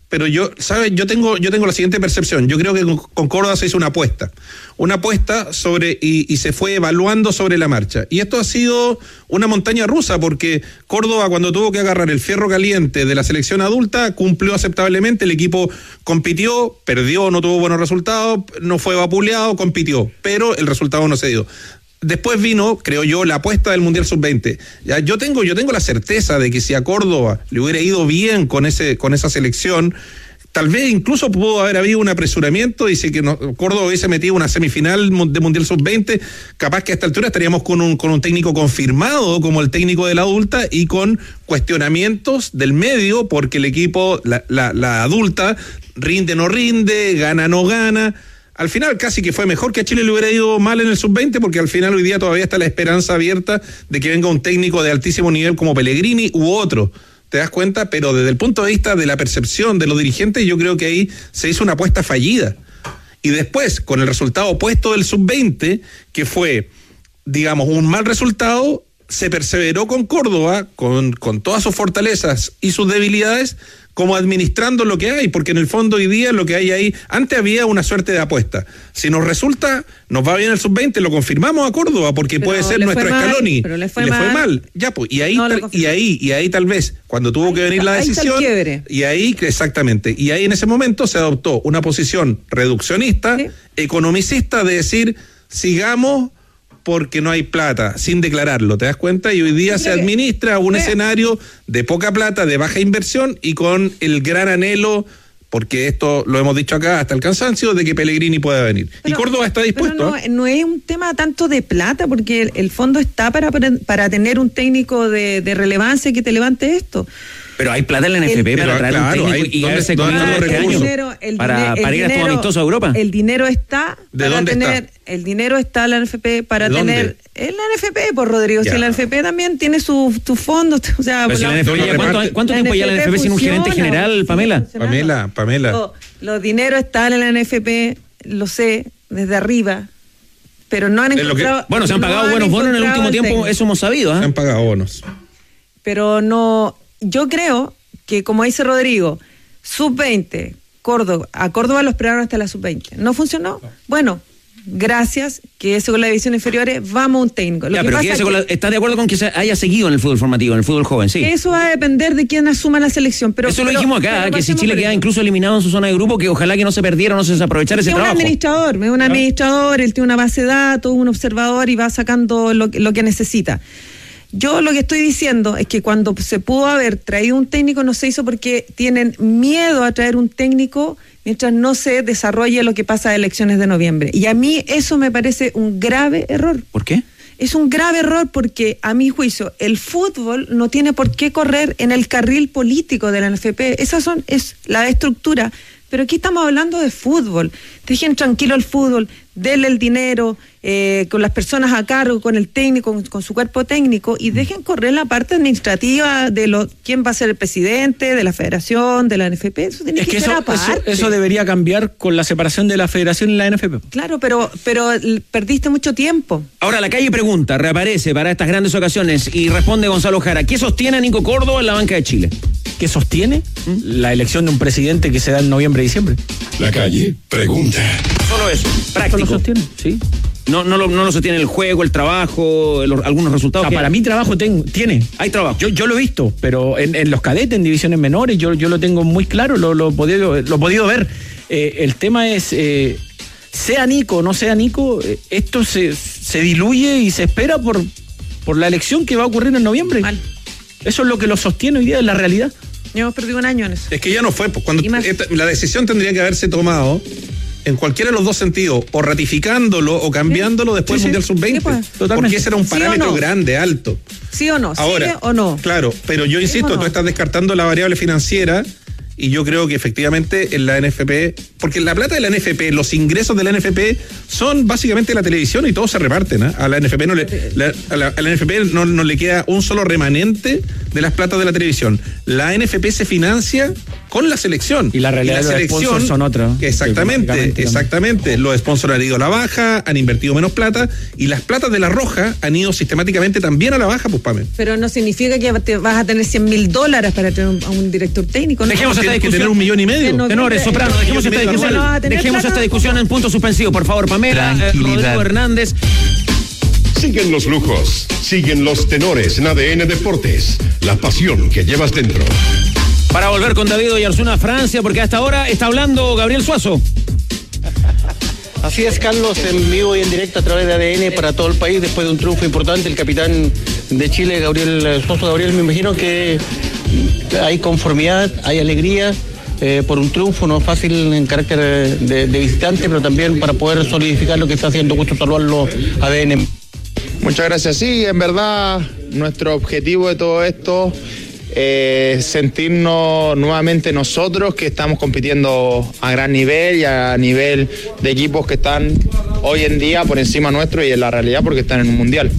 pero yo, ¿sabes? Yo tengo, yo tengo la siguiente percepción. Yo creo que con, con Córdoba se hizo una apuesta. Una apuesta sobre, y, y se fue evaluando sobre la marcha. Y esto ha sido una montaña rusa, porque Córdoba, cuando tuvo que agarrar el fierro caliente de la selección adulta, cumplió aceptablemente, el equipo compitió, perdió, no tuvo buenos resultados, no fue vapuleado, compitió, pero el resultado no se dio. Después vino, creo yo, la apuesta del Mundial sub veinte. Ya, yo tengo, yo tengo la certeza de que si a Córdoba le hubiera ido bien con ese, con esa selección, tal vez incluso pudo haber habido un apresuramiento. Dice que no, Córdoba hubiese metido una semifinal de Mundial sub veinte, capaz que a esta altura estaríamos con un, con un técnico confirmado como el técnico de la adulta y con cuestionamientos del medio, porque el equipo, la, la, la adulta, rinde no rinde, gana no gana. Al final casi que fue mejor que a Chile le hubiera ido mal en el sub veinte, porque al final hoy día todavía está la esperanza abierta de que venga un técnico de altísimo nivel como Pellegrini u otro. ¿Te das cuenta? Pero desde el punto de vista de la percepción de los dirigentes, yo creo que ahí se hizo una apuesta fallida. Y después, con el resultado opuesto del sub veinte, que fue, digamos, un mal resultado, se perseveró con Córdoba, con, con todas sus fortalezas y sus debilidades, como administrando lo que hay, porque en el fondo hoy día lo que hay ahí, antes había una suerte de apuesta. Si nos resulta, nos va bien el sub veinte, lo confirmamos a Córdoba, porque pero puede ser nuestro Scaloni. Pero le fue, le mal. fue mal. Ya, pues, y ahí, no tal, y ahí, y ahí tal vez, cuando tuvo ahí que venir está, la decisión, y ahí, exactamente, y ahí en ese momento se adoptó una posición reduccionista, ¿sí? economicista, de decir, sigamos porque no hay plata, sin declararlo, ¿te das cuenta? Y hoy día se administra un escenario de poca plata, de baja inversión y con el gran anhelo, porque esto lo hemos dicho acá hasta el cansancio, de que Pellegrini pueda venir. Pero, y Córdoba está dispuesto. No, no es un tema tanto de plata, porque el, el fondo está para, para, para tener un técnico de, de relevancia que te levante esto. Pero hay plata en la N F P el, para traer claro, un técnico y haberse comido este año para, para ir a estos amistosos a Europa. El dinero está ¿De para dónde tener, está? El dinero está en la N F P para tener, en la N F P, por Rodrigo, ya. Si la N F P también tiene sus su fondos, o sea, si la, la, ya, ¿cuánto, ¿cuánto tiempo ya la N F P sin un gerente general, Pamela? Pamela, Pamela. Los, los dineros están en la N F P, lo sé, desde arriba. Pero no han encontrado. Que, bueno, se han pagado no buenos bonos en el último tiempo, técnico. Eso hemos sabido. ¿eh? Se han pagado bonos. Pero no, yo creo que, como dice Rodrigo, sub veinte, Córdoba, a Córdoba lo esperaron hasta la sub veinte. ¿No funcionó? No. Bueno, gracias, que eso con la división inferiores, vamos a un técnico. Lo ya, que pero pasa que que, la, ¿estás de acuerdo con que se haya seguido en el fútbol formativo, en el fútbol joven? Sí. Eso va a depender de quién asuma la selección. Pero, eso pero, lo dijimos acá, que si Chile queda incluso eliminado en su zona de grupo, que ojalá que no se perdiera, no se desaprovechara ese es trabajo. Es un administrador, es un administrador, él tiene una base de datos, un observador y va sacando lo, lo que necesita. Yo lo que estoy diciendo es que cuando se pudo haber traído un técnico no se hizo porque tienen miedo a traer un técnico mientras no se desarrolle lo que pasa a elecciones de noviembre. Y a mí eso me parece un grave error. ¿Por qué? Es un grave error porque, a mi juicio, el fútbol no tiene por qué correr en el carril político de la N F P. Esa son, es la estructura. Pero aquí estamos hablando de fútbol. Dejen tranquilo el fútbol, denle el dinero, eh, con las personas a cargo, con el técnico, con, con su cuerpo técnico, y dejen correr la parte administrativa de lo, quién va a ser el presidente, de la federación, de la N F P. Eso tiene es que, que ser eso, aparte. Eso, eso debería cambiar con la separación de la federación y la N F P. Claro, pero, pero perdiste mucho tiempo. Ahora, la calle pregunta, reaparece para estas grandes ocasiones y responde Gonzalo Jara. ¿Qué sostiene a Nico Córdoba en la banca de Chile? ¿Qué sostiene? ¿Mm? La elección de un presidente que se da en noviembre y diciembre. La calle pregunta. Solo eso, práctico. ¿Eso lo sostiene? Sí. No, no, lo, no lo sostiene el juego, el trabajo, el, algunos resultados. O sea, para mí trabajo ten, tiene. Hay trabajo. Yo, yo lo he visto, pero en, en los cadetes, en divisiones menores, yo, yo lo tengo muy claro, lo, lo, podido, lo he podido ver. Eh, el tema es, eh, sea Nico o no sea Nico, eh, esto se, se diluye y se espera por, por la elección que va a ocurrir en noviembre. Mal. Eso es lo que lo sostiene hoy día en la realidad. Yo hemos perdido un año en eso. Es que ya no fue, cuando esta, la decisión tendría que haberse tomado en cualquiera de los dos sentidos, o ratificándolo o cambiándolo, sí, después del sí, Mundial sub veinte. Sí, pues, porque ese era un parámetro ¿sí no? grande, alto. ¿Sí o no? Ahora, ¿sigue o no? Claro, pero yo insisto, no? tú estás descartando la variable financiera. Y yo creo que efectivamente en la N F P, porque la plata de la N F P, los ingresos de la N F P son básicamente la televisión y todos se reparten. ¿eh? A la N F P no le, la, a la, a la N F P no, no le queda un solo remanente de las platas de la televisión. La N F P se financia con la selección. Y la realidad y la de los selección sponsors son otras. Exactamente, sí, exactamente. Los sponsors han ido a la baja, han invertido menos plata y las platas de la Roja han ido sistemáticamente también a la baja, pues Pame. Pero no significa que te vas a tener cien mil dólares para tener un, a un director técnico. ¿No? Dejemos esta discusión. Que tener un millón y medio. No, Tenores, Soprano, dejemos esta discusión. No dejemos esta discusión en punto suspensivo, por favor, Pamela, eh, Rodrigo Hernández. Siguen los lujos, siguen los tenores en A D N Deportes, la pasión que llevas dentro. Para volver con David Oyarzuna a Francia, porque hasta ahora está hablando Gabriel Suazo. Así es, Carlos, en vivo y en directo a través de A D N para todo el país, después de un triunfo importante, el capitán de Chile, Gabriel Suazo. Gabriel, me imagino que hay conformidad, hay alegría eh, por un triunfo, no fácil en carácter de, de visitante, pero también para poder solidificar lo que está haciendo. Gusto saludarlo, A D N. Muchas gracias. Sí, en verdad, nuestro objetivo de todo esto es sentirnos nuevamente nosotros que estamos compitiendo a gran nivel y a nivel de equipos que están hoy en día por encima nuestro y en la realidad porque están en un mundial.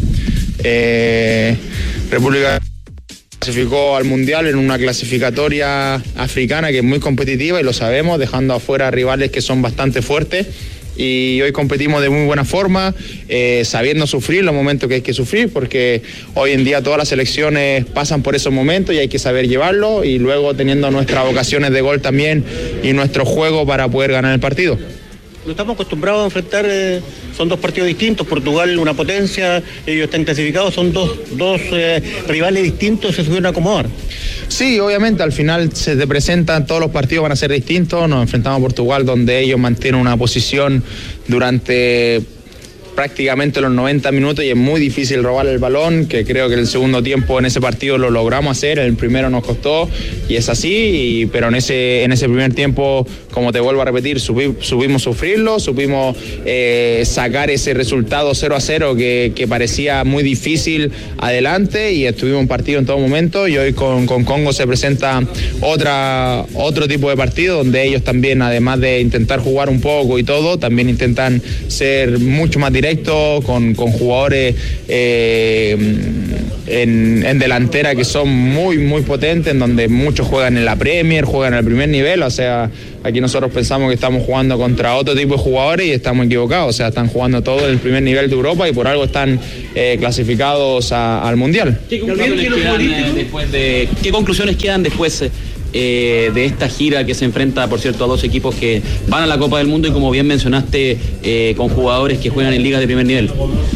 Eh, República clasificó al mundial en una clasificatoria africana que es muy competitiva y lo sabemos, dejando afuera rivales que son bastante fuertes. Y hoy competimos de muy buena forma, eh, sabiendo sufrir los momentos que hay que sufrir, porque hoy en día todas las selecciones pasan por esos momentos y hay que saber llevarlo, y luego teniendo nuestras vocaciones de gol también y nuestro juego para poder ganar el partido. No estamos acostumbrados a enfrentar, eh, son dos partidos distintos, Portugal una potencia, ellos están clasificados, son dos, dos eh, rivales distintos, se subieron a acomodar. Sí, obviamente al final se te presentan, todos los partidos van a ser distintos, nos enfrentamos a Portugal donde ellos mantienen una posición durante prácticamente los noventa minutos y es muy difícil robar el balón, que creo que en el segundo tiempo en ese partido lo logramos hacer, en el primero nos costó y es así, y, pero en ese, en ese primer tiempo, como te vuelvo a repetir, subí, subimos sufrirlo, supimos eh, sacar ese resultado cero a cero que, que parecía muy difícil adelante y estuvimos en partido en todo momento, y hoy con, con Congo se presenta otra, otro tipo de partido donde ellos también, además de intentar jugar un poco y todo, también intentan ser mucho más directos Con, con jugadores eh, en, en delantera que son muy muy potentes, en donde muchos juegan en la Premier, juegan al primer nivel, o sea, aquí nosotros pensamos que estamos jugando contra otro tipo de jugadores y estamos equivocados, o sea, están jugando todos en el primer nivel de Europa y por algo están eh, clasificados a, al Mundial. ¿Qué conclusiones quedan eh, después de, ¿qué conclusiones quedan después Eh, de esta gira que se enfrenta, por cierto, a dos equipos que van a la Copa del Mundo y, como bien mencionaste, eh, con jugadores que juegan en ligas de primer nivel?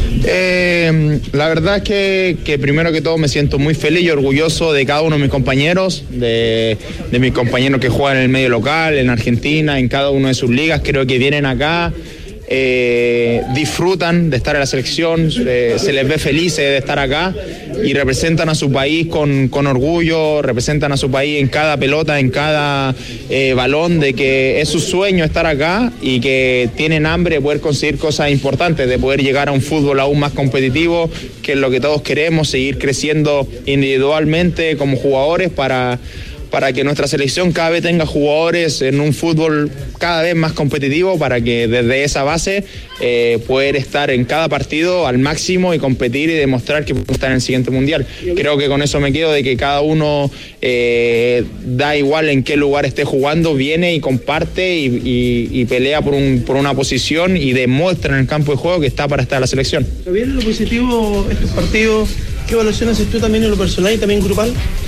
Eh, la verdad es que, que primero que todo me siento muy feliz y orgulloso de cada uno de mis compañeros, de, de mis compañeros que juegan en el medio local, en Argentina, en cada una de sus ligas. Creo que vienen acá, eh, disfrutan de estar en la selección, eh, se les ve felices de estar acá y representan a su país con, con orgullo, representan a su país en cada pelota, en cada eh, balón, de que es su sueño estar acá y que tienen hambre de poder conseguir cosas importantes, de poder llegar a un fútbol aún más competitivo, que es lo que todos queremos, seguir creciendo individualmente como jugadores para... para que nuestra selección cada vez tenga jugadores en un fútbol cada vez más competitivo, para que desde esa base eh, poder estar en cada partido al máximo y competir y demostrar que podemos estar en el siguiente mundial. Creo que con eso me quedo, de que cada uno eh, da igual en qué lugar esté jugando, viene y comparte y, y, y pelea por, un, por una posición y demuestra en el campo de juego que está para estar en la selección. Bien, lo positivo estos partidos, ¿qué evaluación haces tú también en lo personal y también grupal?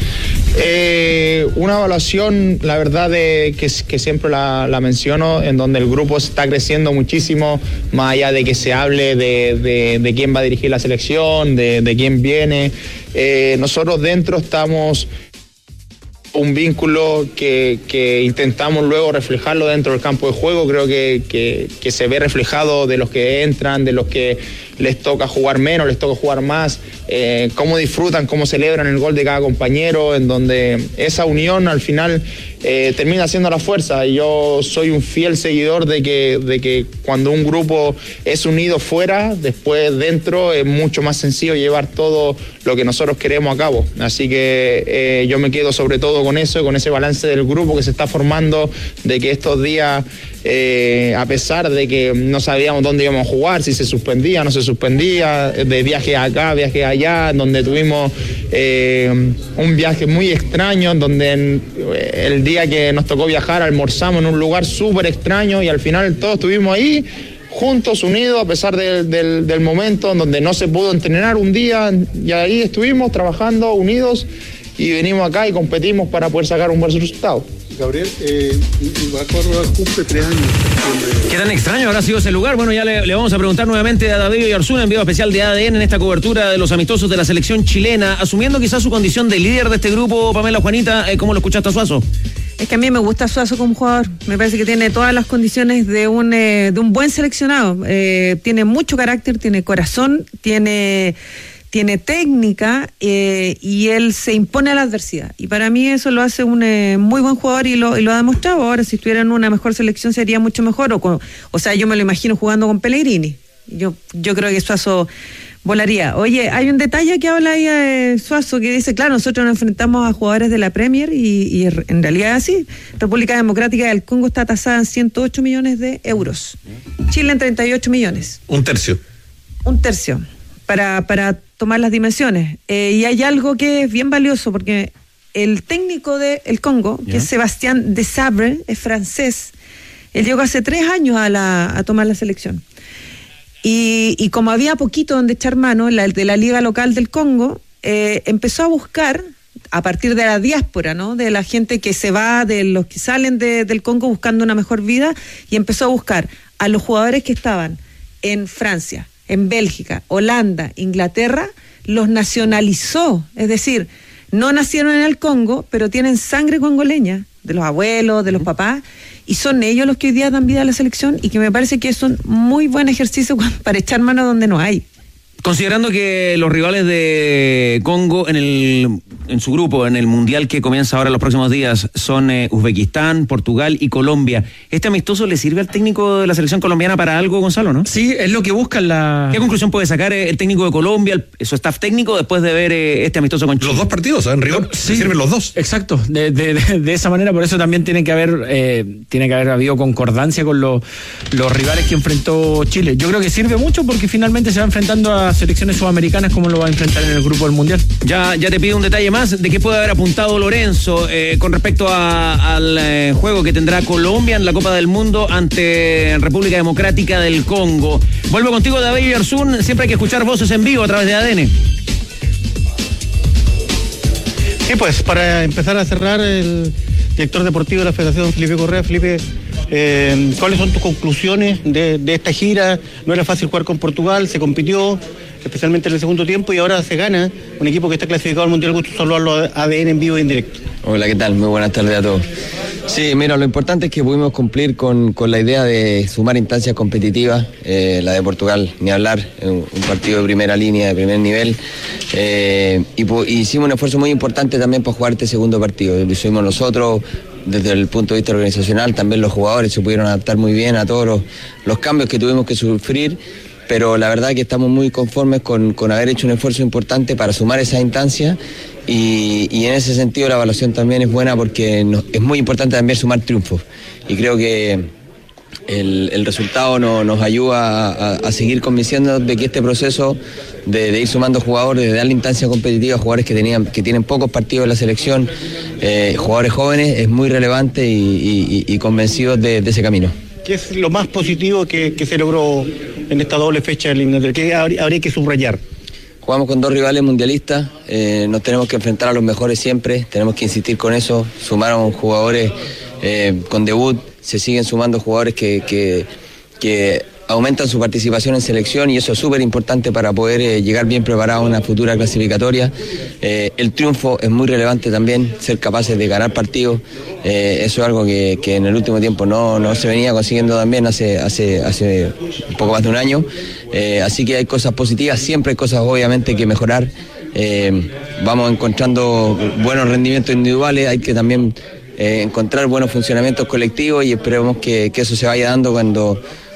Eh, una evaluación, la verdad, de que, que siempre la, la menciono, en donde el grupo está creciendo muchísimo, más allá de que se hable de, de, de quién va a dirigir la selección, de, de quién viene. Eh, nosotros dentro estamos un vínculo que, que intentamos luego reflejarlo dentro del campo de juego. Creo que, que, que se ve reflejado de los que entran, de los que les toca jugar menos, les toca jugar más, eh, cómo disfrutan, cómo celebran el gol de cada compañero, en donde esa unión al final eh, termina siendo la fuerza. Y yo soy un fiel seguidor de que, de que cuando un grupo es unido fuera, después dentro es mucho más sencillo llevar todo lo que nosotros queremos a cabo. Así que eh, yo me quedo sobre todo con eso, con ese balance del grupo que se está formando, de que estos días, eh, a pesar de que no sabíamos dónde íbamos a jugar, si se suspendía, no se suspendía, de viajes acá, viajes allá, donde tuvimos eh, un viaje muy extraño, donde en, el día que nos tocó viajar almorzamos en un lugar súper extraño y al final todos estuvimos ahí juntos, unidos, a pesar del, del, del momento en donde no se pudo entrenar un día, y ahí estuvimos trabajando unidos y venimos acá y competimos para poder sacar un buen resultado. Gabriel, eh, Córdoba cumple tres años. ¿Qué tan extraño habrá sido ese lugar? Bueno, ya le, le vamos a preguntar nuevamente a David Oyarzún, enviado especial de A D N en esta cobertura de los amistosos de la selección chilena, asumiendo quizás su condición de líder de este grupo. Pamela, Juanita, eh, ¿cómo lo escuchaste a Suazo? Es que a mí me gusta Suazo como jugador, me parece que tiene todas las condiciones de un, eh, de un buen seleccionado, eh, tiene mucho carácter, tiene corazón, tiene... tiene técnica eh, y él se impone a la adversidad. Y para mí eso lo hace un eh, muy buen jugador y lo, y lo ha demostrado. Ahora, si estuviera en una mejor selección sería mucho mejor. O, con, o sea, yo me lo imagino jugando con Pellegrini. Yo, yo creo que Suazo volaría. Oye, hay un detalle que habla ahí eh, Suazo, que dice, claro, nosotros nos enfrentamos a jugadores de la Premier y, y en realidad es así. República Democrática del Congo está tasada en ciento ocho millones de euros. Chile en treinta y ocho millones. Un tercio. Un tercio. Para, para tomar las dimensiones. Eh, y hay algo que es bien valioso, porque el técnico del Congo, yeah. que es Sebastián Desabre, es francés, él llegó hace tres años a, la, a tomar la selección. Y, y como había poquito donde echar mano, la, de la liga local del Congo, eh, empezó a buscar, a partir de la diáspora, ¿no? De la gente que se va, de los que salen de, del Congo buscando una mejor vida, y empezó a buscar a los jugadores que estaban en Francia, en Bélgica, Holanda, Inglaterra, los nacionalizó, es decir, no nacieron en el Congo, pero tienen sangre congoleña, de los abuelos, de los papás, y son ellos los que hoy día dan vida a la selección, y que me parece que es un muy buen ejercicio para echar mano donde no hay. Considerando que los rivales de Congo en el en su grupo, en el Mundial que comienza ahora en los próximos días, son eh, Uzbekistán, Portugal y Colombia, ¿este amistoso le sirve al técnico de la selección colombiana para algo, Gonzalo, no? Sí, es lo que buscan la... ¿Qué conclusión puede sacar eh, el técnico de Colombia, el, su staff técnico, después de ver eh, este amistoso con Chile? Los dos partidos, ¿eh? En rigor, sí, sirven los dos. Exacto, de, de, de, de esa manera, por eso también tiene que haber eh, tiene que haber habido concordancia con los, los rivales que enfrentó Chile. Yo creo que sirve mucho porque finalmente se va enfrentando a selecciones sudamericanas como lo va a enfrentar en el grupo del Mundial. Ya, ya te pido un detalle más de qué puede haber apuntado Lorenzo eh, con respecto a, al eh, juego que tendrá Colombia en la Copa del Mundo ante República Democrática del Congo. Vuelvo contigo, David Oyarzún. Siempre hay que escuchar voces en vivo a través de A D N. Sí, pues para empezar a cerrar, el director deportivo de la Federación, Felipe Correa. Felipe, eh, ¿cuáles son tus conclusiones de, de esta gira? No era fácil jugar con Portugal, se compitió, especialmente en el segundo tiempo, y ahora se gana un equipo que está clasificado al Mundial. Gusto saludarlo a A D N en vivo e en directo. Hola, ¿qué tal? Muy buenas tardes a todos. Sí, mira, lo importante es que pudimos cumplir con, con la idea de sumar instancias competitivas, eh, la de Portugal, ni hablar, un, un partido de primera línea, de primer nivel, eh, y, y hicimos un esfuerzo muy importante también para jugar este segundo partido. Lo hicimos nosotros, desde el punto de vista organizacional, también los jugadores se pudieron adaptar muy bien a todos los, los cambios que tuvimos que sufrir, pero la verdad que estamos muy conformes con, con haber hecho un esfuerzo importante para sumar esa instancia. Y, y en ese sentido la evaluación también es buena porque nos, es muy importante también sumar triunfos, y creo que el, el resultado no, nos ayuda a, a seguir convenciendo de que este proceso de, de ir sumando jugadores, de darle instancia competitiva a jugadores que, tenían, que tienen pocos partidos en la selección, eh, jugadores jóvenes, es muy relevante y, y, y convencidos de, de ese camino. ¿Qué es lo más positivo que, que se logró en esta doble fecha eliminatoria? ¿Qué habría, habría que subrayar? Jugamos con dos rivales mundialistas, eh, nos tenemos que enfrentar a los mejores siempre, tenemos que insistir con eso, sumaron jugadores eh, con debut, se siguen sumando jugadores que, que, que aumentan su participación en selección, y eso es súper importante para poder eh, llegar bien preparado a una futura clasificatoria. Eh, el triunfo es muy relevante también, ser capaces de ganar partidos, eh, eso es algo que, que en el último tiempo no, no se venía consiguiendo también hace, hace, hace un poco más de un año, eh, así que hay cosas positivas, siempre hay cosas obviamente que mejorar, eh, vamos encontrando buenos rendimientos individuales, hay que también eh, encontrar buenos funcionamientos colectivos, y esperemos que, que eso se vaya dando cuando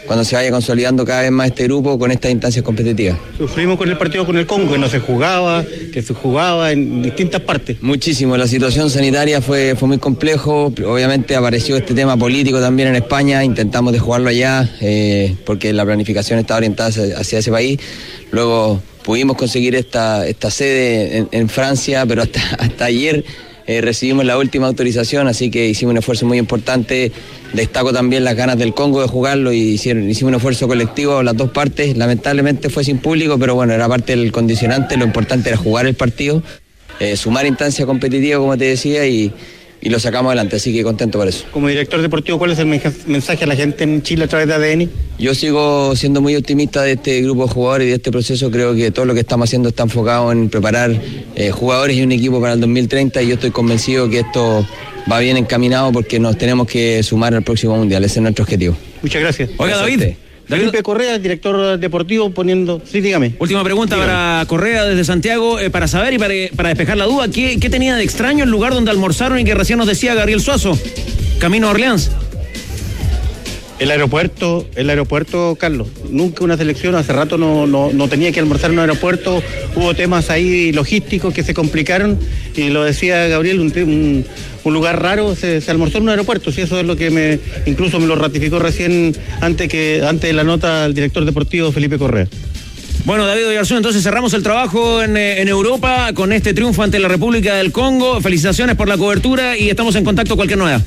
cuando se vaya consolidando cada vez más este grupo con estas instancias competitivas. Sufrimos con el partido con el Congo, que no se jugaba, que se jugaba en distintas partes. Muchísimo, la situación sanitaria fue, fue muy complejo, obviamente apareció este tema político también en España, intentamos de jugarlo allá eh, porque la planificación estaba orientada hacia, hacia ese país, luego pudimos conseguir esta, esta sede en, en Francia, pero hasta, hasta ayer eh, recibimos la última autorización, así que hicimos un esfuerzo muy importante. Destaco también las ganas del Congo de jugarlo y hicieron, hicimos un esfuerzo colectivo las dos partes. Lamentablemente fue sin público, pero bueno, era parte del condicionante. Lo importante era jugar el partido, eh, sumar instancia competitiva, como te decía, y, y lo sacamos adelante, así que contento por eso. Como director deportivo, ¿cuál es el mensaje a la gente en Chile a través de A D N? Yo sigo siendo muy optimista de este grupo de jugadores y de este proceso. Creo que todo lo que estamos haciendo está enfocado en preparar eh, jugadores y un equipo para el dos mil treinta, y yo estoy convencido que esto va bien encaminado porque nos tenemos que sumar al próximo mundial. Ese es nuestro objetivo. Muchas gracias. Oiga, David. Felipe Correa, director deportivo, poniendo... Sí, dígame. Última pregunta dígame. Para Correa desde Santiago, eh, para saber y para, para despejar la duda, ¿qué, ¿qué tenía de extraño el lugar donde almorzaron y que recién nos decía Gabriel Suazo? Camino a Orleans. El aeropuerto, el aeropuerto, Carlos. Nunca una selección, hace rato no, no, no tenía que almorzar en un aeropuerto. Hubo temas ahí logísticos que se complicaron y lo decía Gabriel, un, un, un lugar raro, se, se almorzó en un aeropuerto. Sí, eso es lo que me, incluso me lo ratificó recién antes que antes de la nota el director deportivo Felipe Correa. Bueno, David Oyarzún, entonces cerramos el trabajo en, en Europa con este triunfo ante la República del Congo. Felicitaciones por la cobertura y estamos en contacto cualquier novedad.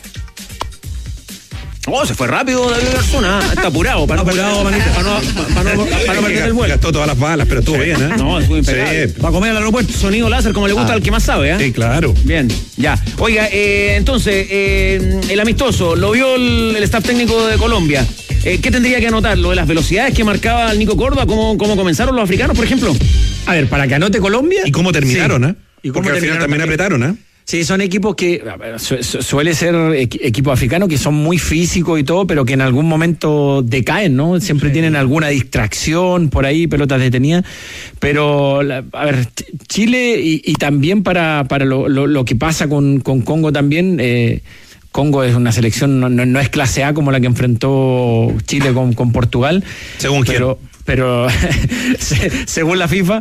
Oh, se fue rápido David Oyarzún, ¿eh? Está apurado, para no, apurado, manito, para no, para no, para no perder el vuelo. Gastó todas las balas, pero estuvo bien, ¿eh? No, estuvo impecable. Sí. Va a comer al aeropuerto, sonido láser, como le gusta ah. al que más sabe, ¿eh? Sí, claro. Bien, ya. Oiga, eh, entonces, eh, el amistoso, lo vio el, el staff técnico de Colombia. Eh, ¿Qué tendría que anotar? ¿Lo de las velocidades que marcaba el Nico Córdoba? ¿Cómo, cómo comenzaron los africanos, por ejemplo? A ver, para que anote Colombia. ¿Y cómo terminaron, sí. eh? ¿Y cómo Porque al final también, también apretaron, ¿eh? Sí, son equipos que su, su, suele ser equipos africanos que son muy físicos y todo, pero que en algún momento decaen, ¿no? Siempre sí. tienen alguna distracción por ahí, pelotas detenidas. Pero, a ver, Chile y, y también para, para lo, lo, lo que pasa con, con Congo también, eh, Congo es una selección, no, no, no es clase A como la que enfrentó Chile con, con Portugal. Según pero, quién. Pero, según la FIFA,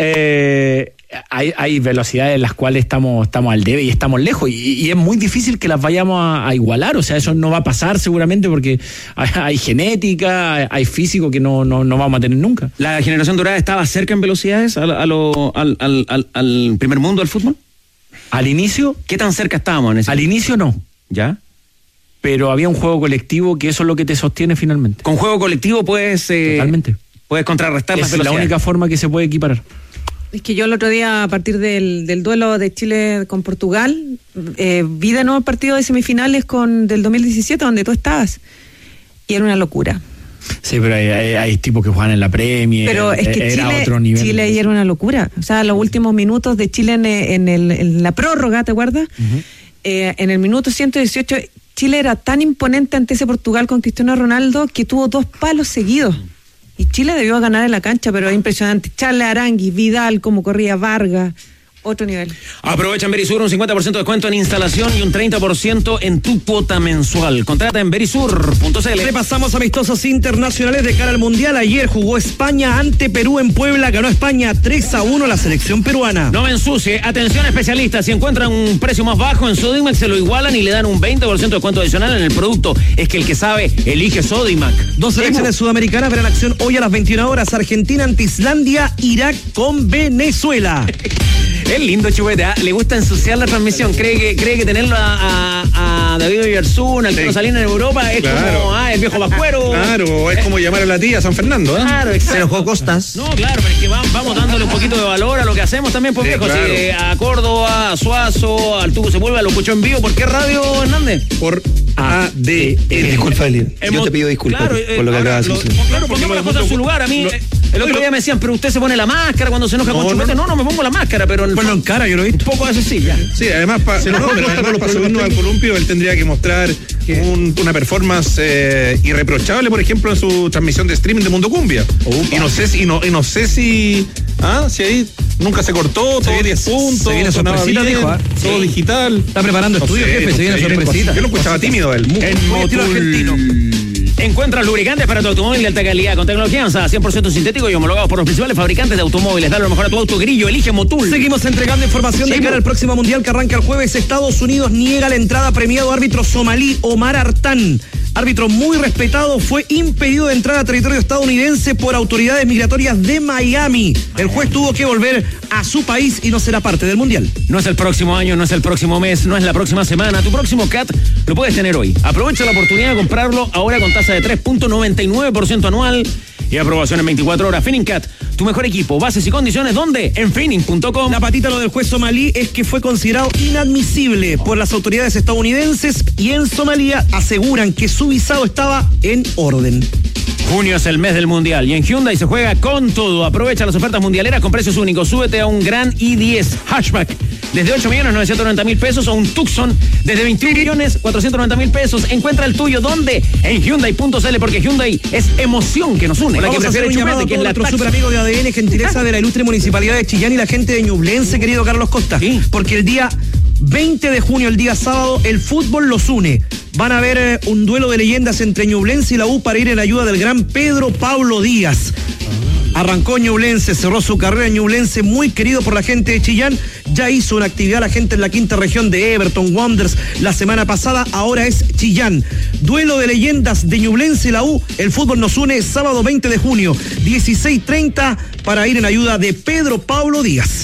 eh, Hay, hay velocidades en las cuales estamos, estamos al debe y estamos lejos y, y es muy difícil que las vayamos a, a igualar, o sea, eso no va a pasar seguramente porque hay, hay genética, hay, hay físico que no, no, no vamos a tener nunca. ¿La generación dorada estaba cerca en velocidades a, a lo, al, al, al, al primer mundo del fútbol? Al inicio, ¿qué tan cerca estábamos en ese Al momento? inicio no. ¿Ya? Pero había un juego colectivo que eso es lo que te sostiene finalmente. ¿Con juego colectivo puedes... Eh, Totalmente. Puedes contrarrestar es las velocidades? Es la única forma que se puede equiparar. Es que yo el otro día, a partir del, del duelo de Chile con Portugal, eh, vi de nuevo el partido de semifinales con del dos mil diecisiete, donde tú estabas, y era una locura. Sí, pero hay, hay, hay tipos que juegan en la Premier, pero es que era Chile, otro nivel. Chile ahí era una locura. O sea, los últimos minutos de Chile en, en, el, en la prórroga, ¿te acuerdas? Uh-huh. Eh, en el minuto ciento dieciocho, Chile era tan imponente ante ese Portugal con Cristiano Ronaldo que tuvo dos palos seguidos. Y Chile debió ganar en la cancha, pero es impresionante. Charles Arangui, Vidal, como corría Vargas, otro nivel. Aprovecha en Verisur un cincuenta por ciento de descuento en instalación y un treinta por ciento en tu cuota mensual. Contrata en verisur punto c l. Repasamos amistosos internacionales de cara al Mundial. Ayer jugó España ante Perú en Puebla. Ganó España tres a uno la selección peruana. No me ensucie. Atención especialistas. Si encuentran un precio más bajo en Sodimac, se lo igualan y le dan un veinte por ciento de descuento adicional en el producto. Es que el que sabe, elige Sodimac. Dos selecciones sudamericanas verán acción hoy a las veintiuna horas. Argentina ante Islandia, Irak con Venezuela. Es lindo, Chupete, ¿eh? Le gusta ensuciar la transmisión. Cree que cree que tenerlo a, a, a David Oyarzún, al Tino Salinas en Europa, es claro. como ah, el viejo pascuero. Claro, es como llamar a la tía San Fernando, ¿eh? Claro, exacto. Se enojó Costas. No, claro, pero es que vamos, vamos dándole un poquito de valor a lo que hacemos también, pues sí, viejo. Claro. Sí, a Córdoba, a Suazo, al Tuco Sepúlveda, lo escuchó en vivo. ¿Por qué radio, Hernández? Por A D N. Disculpa, Elian. Yo te pido disculpas claro, eh, por lo que acabas de decir. Claro, pongamos las cosas en su lugar. A mí, lo, el otro día me decían, pero usted se pone la máscara cuando se enoja no, con Chupete. No, no, no me pongo la máscara, pero... En bueno, en cara, yo lo he visto. Un poco de eso sí, ya. Sí, además, pa, no, pero además para subirnos al columpio, él tendría que mostrar un, una performance eh, irreprochable, por ejemplo, en su transmisión de streaming de Mundo Cumbia. Opa. Y no sé si, y no, y no sé si, ah, si ahí nunca se cortó, todo diez puntos, se viene sorpresita, bien, dijo, ¿eh? todo sí. digital. Está preparando no estudios, sé, jefe, no se viene sé, sorpresita. Yo lo escuchaba tímido él. En estilo argentino. Encuentra lubricantes para tu automóvil de alta calidad con tecnología avanzada, cien por ciento sintético y homologados por los principales fabricantes de automóviles. Dale lo mejor a tu auto, Grillo, elige Motul. Seguimos entregando información sí, de cara al próximo mundial que arranca el jueves. Estados Unidos niega la entrada. Premiado árbitro somalí Omar Artán, árbitro muy respetado, fue impedido de entrar a territorio estadounidense por autoridades migratorias de Miami. El juez tuvo que volver a su país y no será parte del mundial. No es el próximo año, no es el próximo mes, no es la próxima semana. Tu próximo C A T lo puedes tener hoy. Aprovecha la oportunidad de comprarlo ahora con tasa de tres punto noventa y nueve por ciento anual y aprobación en veinticuatro horas. FinningCat, tu mejor equipo. Bases y condiciones, ¿dónde? En finning punto com. La patita lo del juez somalí es que fue considerado inadmisible por las autoridades estadounidenses y en Somalia aseguran que su visado estaba en orden. Junio es el mes del mundial y en Hyundai se juega con todo. Aprovecha las ofertas mundialeras con precios únicos. Súbete a un Gran i diez Hatchback desde ocho millones novecientos noventa mil pesos o un Tucson desde veintiún millones cuatrocientos noventa mil pesos. Encuentra el tuyo, ¿dónde? En Hyundai punto c l, porque Hyundai es emoción que nos une. La que prefiere un llamado a que es nuestro super amigo de A D N, gentileza de la ilustre municipalidad de Chillán y la gente de Ñublense, querido Carlos Costa. ¿Sí? Porque el día veinte de junio, el día sábado, el fútbol los une. Van a haber eh, un duelo de leyendas entre Ñublense y la U para ir en ayuda del gran Pedro Pablo Díaz. Arrancó Ñublense, cerró su carrera en Ñublense, muy querido por la gente de Chillán. Ya hizo una actividad la gente en la quinta región de Everton Wanderers la semana pasada, ahora es Chillán. Duelo de leyendas de Ñublense y la U. El fútbol nos une sábado veinte de junio, dieciséis treinta, para ir en ayuda de Pedro Pablo Díaz.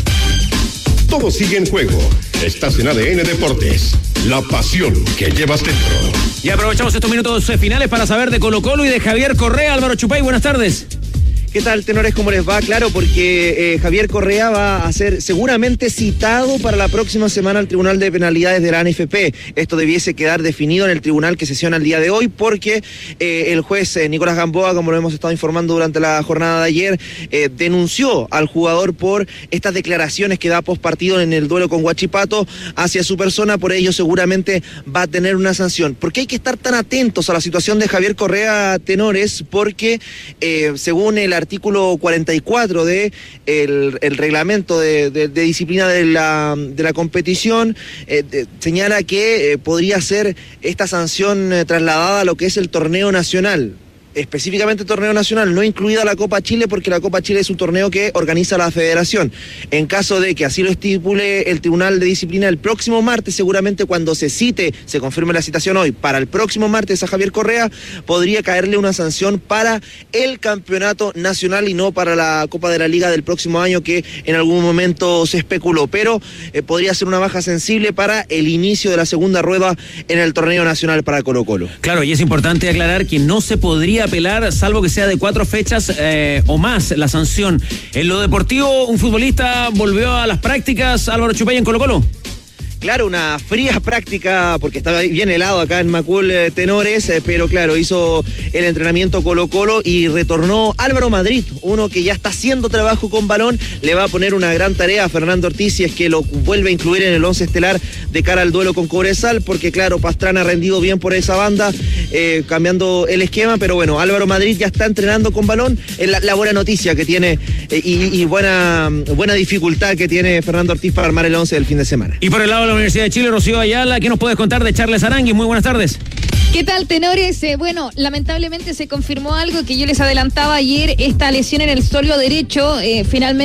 Todo sigue en juego. Estás en A D N Deportes. La pasión que llevas dentro. Y aprovechamos estos minutos finales para saber de Colo Colo y de Javier Correa. Álvaro Chupay, buenas tardes. ¿Qué tal, tenores? ¿Cómo les va? Claro, porque eh, Javier Correa va a ser seguramente citado para la próxima semana al Tribunal de Penalidades de la A N F P. Esto debiese quedar definido en el tribunal que sesiona el día de hoy, porque eh, el juez eh, Nicolás Gamboa, como lo hemos estado informando durante la jornada de ayer, eh, denunció al jugador por estas declaraciones que da post partido en el duelo con Huachipato hacia su persona. Por ello seguramente va a tener una sanción. ¿Por qué hay que estar tan atentos a la situación de Javier Correa, tenores? Porque eh, según el artículo cuarenta y cuatro de el, el reglamento de, de, de disciplina de la, de la competición, eh, de, señala que eh, podría ser esta sanción eh, trasladada a lo que es el torneo nacional. Específicamente torneo nacional, no incluida la Copa Chile, porque la Copa Chile es un torneo que organiza la federación. En caso de que así lo estipule el Tribunal de Disciplina el próximo martes, seguramente cuando se cite, se confirme la citación hoy, para el próximo martes a Javier Correa, podría caerle una sanción para el campeonato nacional y no para la Copa de la Liga del próximo año, que en algún momento se especuló, pero eh, podría ser una baja sensible para el inicio de la segunda rueda en el torneo nacional para Colo Colo. Claro, y es importante aclarar que no se podría apelar, salvo que sea de cuatro fechas eh, o más la sanción. En lo deportivo, un futbolista volvió a las prácticas, Álvaro Chupay, en Colo Colo. Claro, una fría práctica, porque estaba bien helado acá en Macul, eh, tenores, eh, pero claro, hizo el entrenamiento Colo Colo y retornó Álvaro Madrid, uno que ya está haciendo trabajo con balón. Le va a poner una gran tarea a Fernando Ortiz si es que lo vuelve a incluir en el once estelar de cara al duelo con Cobresal, porque claro, Pastrana ha rendido bien por esa banda, eh, cambiando el esquema, pero bueno, Álvaro Madrid ya está entrenando con balón. Es la, la buena noticia que tiene eh, y, y buena, buena dificultad que tiene Fernando Ortiz para armar el once del fin de semana. Y por el lado de la Universidad de Chile, Rocío Ayala, ¿qué nos puedes contar de Charles Aránguiz? Muy buenas tardes. ¿Qué tal, tenores? Eh, bueno, lamentablemente se confirmó algo que yo les adelantaba ayer, esta lesión en el sóleo derecho, eh, finalmente